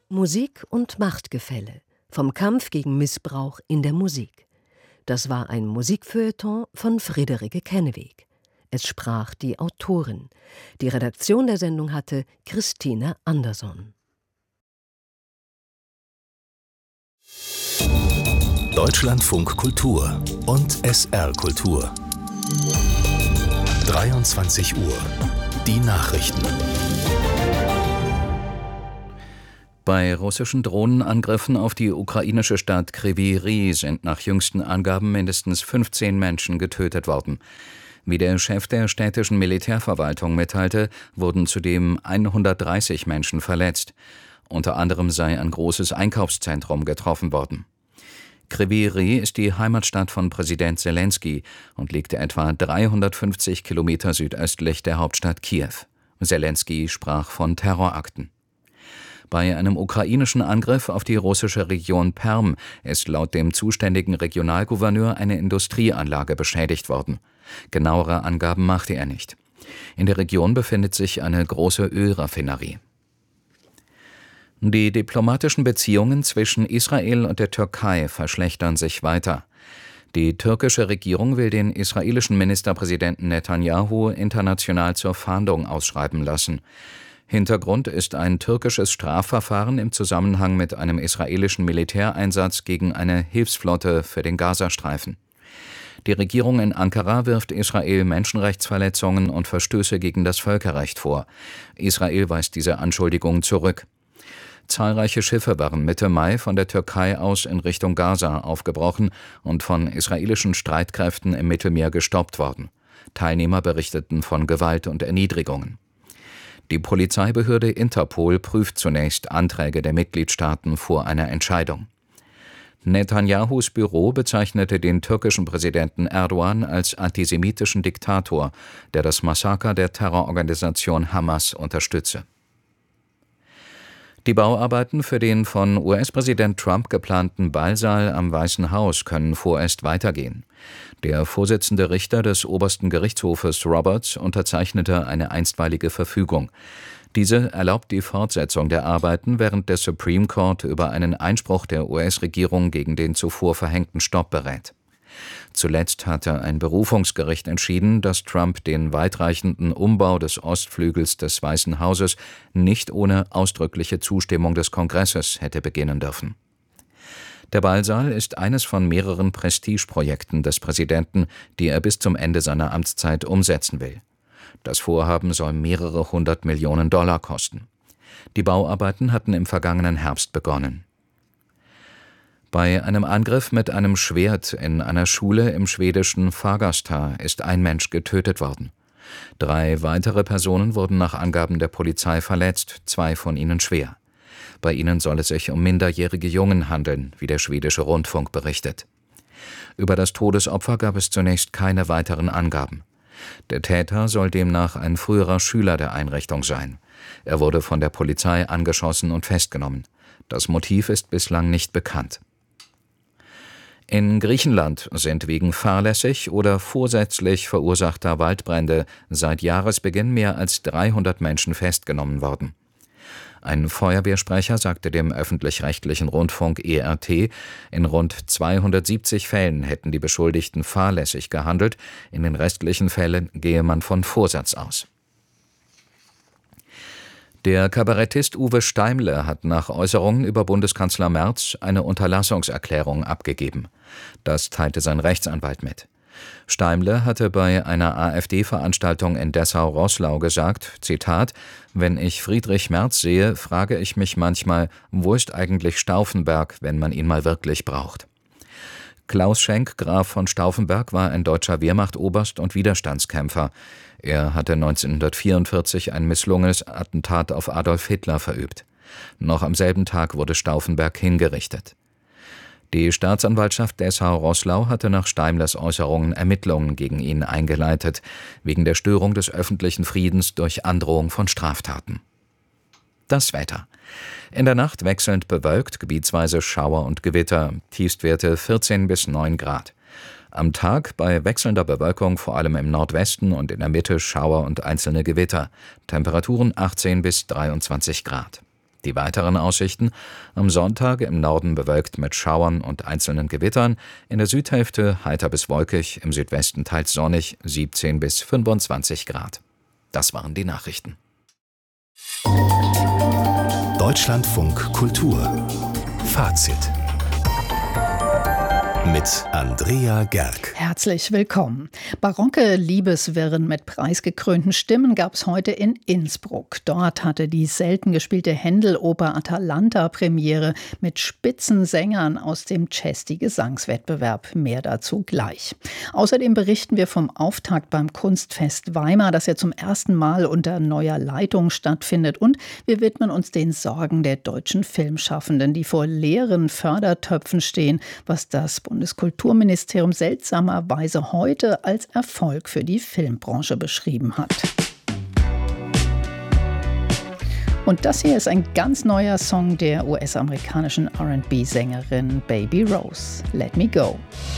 Musik und Machtgefälle. Vom Kampf gegen Missbrauch in der Musik. Das war ein Musikfeuilleton von Friederike Kenneweg. Es sprach die Autorin. Die Redaktion der Sendung hatte Christine Anderson. Deutschlandfunk Kultur und SR Kultur. 23 Uhr. Die Nachrichten. Bei russischen Drohnenangriffen auf die ukrainische Stadt Kryvyi Rih sind nach jüngsten Angaben mindestens 15 Menschen getötet worden. Wie der Chef der städtischen Militärverwaltung mitteilte, wurden zudem 130 Menschen verletzt. Unter anderem sei ein großes Einkaufszentrum getroffen worden. Kryvyi Rih ist die Heimatstadt von Präsident Selenskyj und liegt etwa 350 Kilometer südöstlich der Hauptstadt Kiew. Selenskyj sprach von Terrorakten. Bei einem ukrainischen Angriff auf die russische Region Perm ist laut dem zuständigen Regionalgouverneur eine Industrieanlage beschädigt worden. Genauere Angaben machte er nicht. In der Region befindet sich eine große Ölraffinerie. Die diplomatischen Beziehungen zwischen Israel und der Türkei verschlechtern sich weiter. Die türkische Regierung will den israelischen Ministerpräsidenten Netanjahu international zur Fahndung ausschreiben lassen. Hintergrund ist ein türkisches Strafverfahren im Zusammenhang mit einem israelischen Militäreinsatz gegen eine Hilfsflotte für den Gazastreifen. Die Regierung in Ankara wirft Israel Menschenrechtsverletzungen und Verstöße gegen das Völkerrecht vor. Israel weist diese Anschuldigungen zurück. Zahlreiche Schiffe waren Mitte Mai von der Türkei aus in Richtung Gaza aufgebrochen und von israelischen Streitkräften im Mittelmeer gestoppt worden. Teilnehmer berichteten von Gewalt und Erniedrigungen. Die Polizeibehörde Interpol prüft zunächst Anträge der Mitgliedstaaten vor einer Entscheidung. Netanyahus Büro bezeichnete den türkischen Präsidenten Erdogan als antisemitischen Diktator, der das Massaker der Terrororganisation Hamas unterstütze. Die Bauarbeiten für den von US-Präsident Trump geplanten Ballsaal am Weißen Haus können vorerst weitergehen. Der Vorsitzende Richter des obersten Gerichtshofes Roberts unterzeichnete eine einstweilige Verfügung. Diese erlaubt die Fortsetzung der Arbeiten, während der Supreme Court über einen Einspruch der US-Regierung gegen den zuvor verhängten Stopp berät. Zuletzt hatte ein Berufungsgericht entschieden, dass Trump den weitreichenden Umbau des Ostflügels des Weißen Hauses nicht ohne ausdrückliche Zustimmung des Kongresses hätte beginnen dürfen. Der Ballsaal ist eines von mehreren Prestigeprojekten des Präsidenten, die er bis zum Ende seiner Amtszeit umsetzen will. Das Vorhaben soll mehrere $100 Millionen kosten. Die Bauarbeiten hatten im vergangenen Herbst begonnen. Bei einem Angriff mit einem Schwert in einer Schule im schwedischen Fagersta ist ein Mensch getötet worden. 3 weitere Personen wurden nach Angaben der Polizei verletzt, 2 von ihnen schwer. Bei ihnen soll es sich um minderjährige Jungen handeln, wie der schwedische Rundfunk berichtet. Über das Todesopfer gab es zunächst keine weiteren Angaben. Der Täter soll demnach ein früherer Schüler der Einrichtung sein. Er wurde von der Polizei angeschossen und festgenommen. Das Motiv ist bislang nicht bekannt. In Griechenland sind wegen fahrlässig oder vorsätzlich verursachter Waldbrände seit Jahresbeginn mehr als 300 Menschen festgenommen worden. Ein Feuerwehrsprecher sagte dem öffentlich-rechtlichen Rundfunk ERT, in rund 270 Fällen hätten die Beschuldigten fahrlässig gehandelt, in den restlichen Fällen gehe man von Vorsatz aus. Der Kabarettist Uwe Steimle hat nach Äußerungen über Bundeskanzler Merz eine Unterlassungserklärung abgegeben. Das teilte sein Rechtsanwalt mit. Steimle hatte bei einer AfD-Veranstaltung in Dessau-Roßlau gesagt, Zitat, »Wenn ich Friedrich Merz sehe, frage ich mich manchmal, wo ist eigentlich Stauffenberg, wenn man ihn mal wirklich braucht?« Klaus Schenk, Graf von Stauffenberg, war ein deutscher Wehrmachtoberst und Widerstandskämpfer. Er hatte 1944 ein misslungenes Attentat auf Adolf Hitler verübt. Noch am selben Tag wurde Stauffenberg hingerichtet. Die Staatsanwaltschaft Dessau-Roßlau hatte nach Steimlers Äußerungen Ermittlungen gegen ihn eingeleitet, wegen der Störung des öffentlichen Friedens durch Androhung von Straftaten. Das Wetter. In der Nacht wechselnd bewölkt, gebietsweise Schauer und Gewitter, Tiefstwerte 14 bis 9 Grad. Am Tag bei wechselnder Bewölkung vor allem im Nordwesten und in der Mitte Schauer und einzelne Gewitter. Temperaturen 18 bis 23 Grad. Die weiteren Aussichten: am Sonntag im Norden bewölkt mit Schauern und einzelnen Gewittern, in der Südhälfte heiter bis wolkig, im Südwesten teils sonnig, 17 bis 25 Grad. Das waren die Nachrichten. Deutschlandfunk Kultur Fazit mit Andrea Gerg. Herzlich willkommen. Barocke Liebeswirren mit preisgekrönten Stimmen gab es heute in Innsbruck. Dort hatte die selten gespielte Händel-Oper Atalanta Premiere mit Spitzensängern aus dem Cesti-Gesangswettbewerb. Mehr dazu gleich. Außerdem berichten wir vom Auftakt beim Kunstfest Weimar, das ja zum ersten Mal unter neuer Leitung stattfindet. Und wir widmen uns den Sorgen der deutschen Filmschaffenden, die vor leeren Fördertöpfen stehen, was das Bundeskulturministerium seltsamerweise heute als Erfolg für die Filmbranche beschrieben hat. Und das hier ist ein ganz neuer Song der US-amerikanischen R&B-Sängerin Baby Rose. Let Me Go.